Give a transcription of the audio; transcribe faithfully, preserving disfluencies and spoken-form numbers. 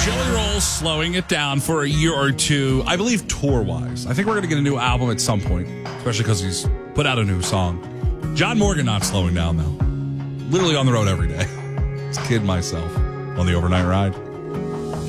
Jelly Roll slowing it down for a year or two, I believe tour-wise. I think we're going to get a new album at some point, especially because he's put out a new song. John Morgan not slowing down, though. Literally on the road every day. Just kid myself on the overnight ride.